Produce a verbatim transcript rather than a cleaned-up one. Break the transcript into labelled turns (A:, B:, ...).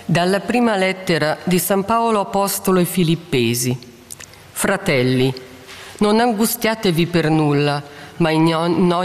A: Dalla prima lettera di San Paolo Apostolo ai Filippesi. Fratelli, non angustiatevi per nulla, ma in ogni